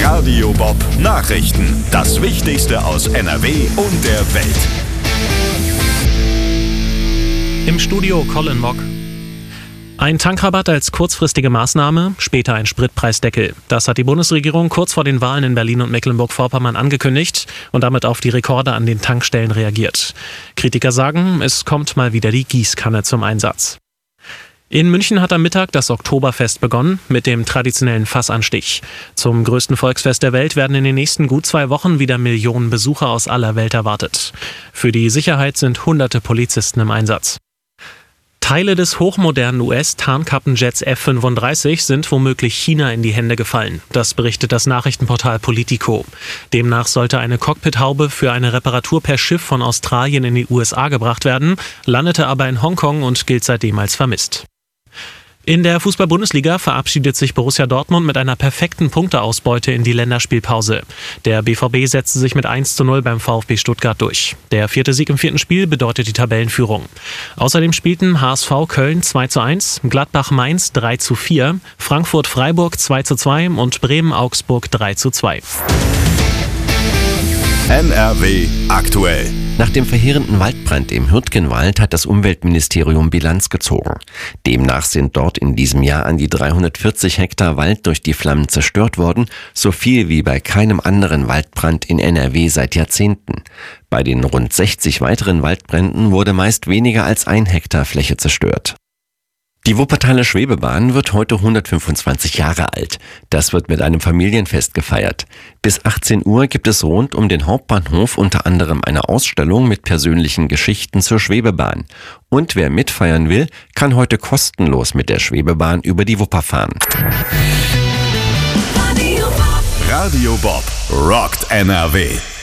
Radio Bob Nachrichten. Das Wichtigste aus NRW und der Welt. Im Studio Colin Mock. Ein Tankrabatt als kurzfristige Maßnahme, später ein Spritpreisdeckel. Das hat die Bundesregierung kurz vor den Wahlen in Berlin und Mecklenburg-Vorpommern angekündigt und damit auf die Rekorde an den Tankstellen reagiert. Kritiker sagen, es kommt mal wieder die Gießkanne zum Einsatz. In München hat am Mittag das Oktoberfest begonnen mit dem traditionellen Fassanstich. Zum größten Volksfest der Welt werden in den nächsten gut 2 Wochen wieder Millionen Besucher aus aller Welt erwartet. Für die Sicherheit sind hunderte Polizisten im Einsatz. Teile des hochmodernen US-Tarnkappenjets F-35 sind womöglich China in die Hände gefallen. Das berichtet das Nachrichtenportal Politico. Demnach sollte eine Cockpithaube für eine Reparatur per Schiff von Australien in die USA gebracht werden, landete aber in Hongkong und gilt seitdem als vermisst. In der Fußball-Bundesliga verabschiedet sich Borussia Dortmund mit einer perfekten Punkteausbeute in die Länderspielpause. Der BVB setzte sich mit 1:0 beim VfB Stuttgart durch. Der 4. Sieg im 4. Spiel bedeutet die Tabellenführung. Außerdem spielten HSV Köln 2:1, Gladbach Mainz 3:4, Frankfurt Freiburg 2:2 und Bremen Augsburg 3:2. NRW aktuell. Nach dem verheerenden Waldbrand im Hürtgenwald hat das Umweltministerium Bilanz gezogen. Demnach sind dort in diesem Jahr an die 340 Hektar Wald durch die Flammen zerstört worden, so viel wie bei keinem anderen Waldbrand in NRW seit Jahrzehnten. Bei den rund 60 weiteren Waldbränden wurde meist weniger als 1 Hektar Fläche zerstört. Die Wuppertaler Schwebebahn wird heute 125 Jahre alt. Das wird mit einem Familienfest gefeiert. Bis 18 Uhr gibt es rund um den Hauptbahnhof unter anderem eine Ausstellung mit persönlichen Geschichten zur Schwebebahn. Und wer mitfeiern will, kann heute kostenlos mit der Schwebebahn über die Wupper fahren. Radio Bob rockt NRW.